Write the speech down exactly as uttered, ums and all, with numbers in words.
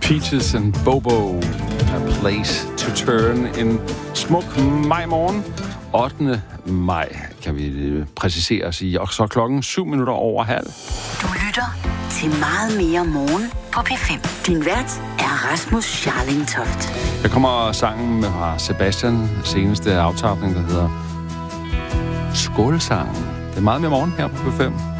Peaches and Bobo, A Place to Turn. En smuk majmorgen, ottende maj, kan vi præcisere og sige. Og så klokken syv minutter over halv. Du lytter til Meget mere morgen på P fem. Din vært er Rasmus Scharling Toft. Der kommer sangen fra Sebastian, seneste aftapning, der hedder Skålsangen. Det er Meget mere morgen her på P fem.